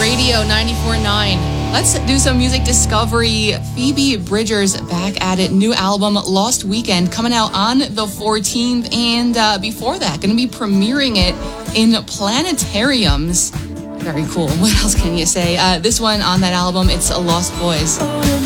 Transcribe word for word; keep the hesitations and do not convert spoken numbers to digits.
Radio ninety-four point nine. Let's do some music discovery. Phoebe Bridgers back at it. New album, Lost Weekend, coming out on the fourteenth. And uh, before that, going to be premiering it in planetariums. Very cool. What else can you say? Uh, this one on that album, it's Lost Boys.